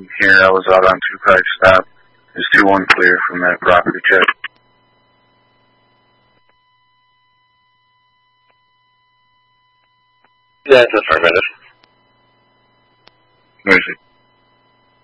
here. I was out on 2-5 stop. Is 2-1 clear from that property check? That's affirmative. Where is it?